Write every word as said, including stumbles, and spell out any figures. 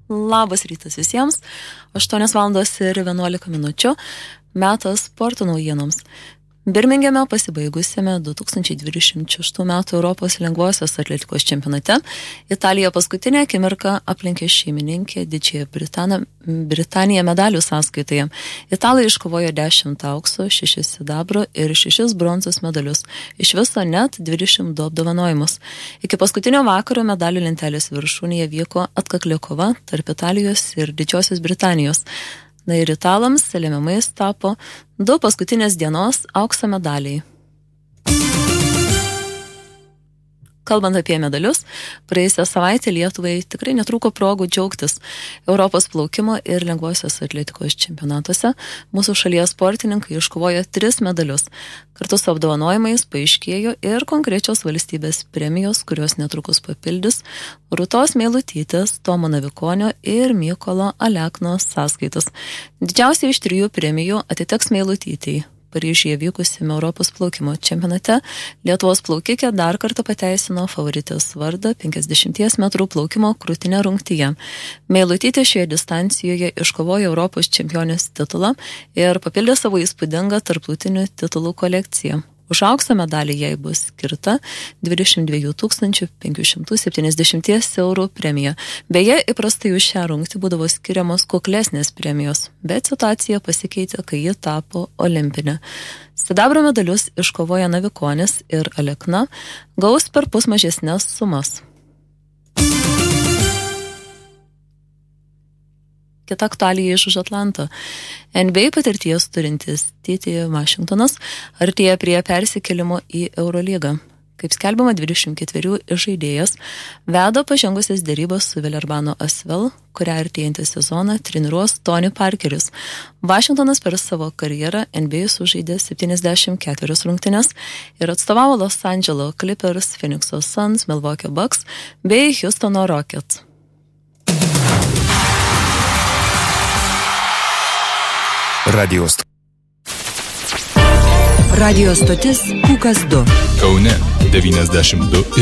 Labas rytas visiems, aštuonios valandos ir vienuolika minučių, metas sporto naujienoms. Birmingeme pasibaigusiame du tūkstančiai dvidešimt šeštų metų Europos lengvosios atletikos čempionate Italija paskutinę akimirką aplenkė šeimininkę Didžiąją Britaniją, Britaniją medalių sąskaitoje. Italai iškovojo dešimt aukso, šešis sidabro ir šešis bronzos medalius, iš viso net dvidešimt du apdovanojimus. Iki paskutinio vakaro medalių lentelės viršūnėje vyko atkakli kova tarp Italijos ir Didžiosios Britanijos. Na ir italams lemiamais tapo du paskutinės dienos aukso medaliai. Kalbant apie medalius, praėjusią savaitę Lietuvai tikrai netrūko progų džiaugtis Europos plaukimo ir lengvosios atletikos čempionatuose. Mūsų šalies sportininkai iškovojo tris medalius. Kartu su apdovanojimais paaiškėjo ir konkrečios valstybės premijos, kurios netrukus papildys Rūtos Meilutytės, Tomo Navikonio ir Mykolo Alekno sąskaitos. Didžiausia iš trijų premijų atiteks Meilutytei. Paryžiuje vykusiame Europos plaukimo čempionate Lietuvos plaukikė dar kartą pateisino favoritės vardą penkiasdešimties metrų plaukimo krūtinę rungtyje. Meilutytė šioje distancijoje iškovojo Europos čempionės titulą ir papildė savo įspūdingą tarptautinių titulų kolekciją. Už aukso medalį jai bus skirta dvidešimt dviejų tūkstančių penkių šimtų septyniasdešimt eurų premija. Beje, įprastai už šią rungtį būdavo skiriamos kuklesnės premijos, bet situacija pasikeitė, kai ji tapo olimpinė. Sidabro medalius iškovojo Navikonis ir Alekna, gaus per pus mažesnės sumas. Kita aktualija iš už Atlanto. N B A patirties turintis T T Washingtonas artėja prie persikėlimo į Eurolygą. Kaip skelbiama, dvidešimt ketverių žaidėjas veda pažengusias dėrybas su Villerbano Asvel, kurią artėjantį sezoną treniruos Tony Parkeris. Washingtonas per savo karjerą N B A sužaidė septyniasdešimt keturias rungtynes ir atstovavo Los Angeles Clippers, Phoenix Suns, Milwaukee Bucks bei Houstono Rockets. Radio, st- Radio stotis Pūkas du. Kaune devyniasdešimt du